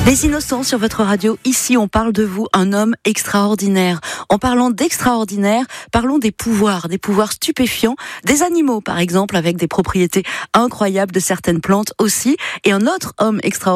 Les Innocents sur votre radio. Ici, on parle de vous, un homme extraordinaire. En parlant d'extraordinaire, parlons des pouvoirs stupéfiants, des animaux par exemple, avec des propriétés incroyables, de certaines plantes aussi. Et un autre homme extraordinaire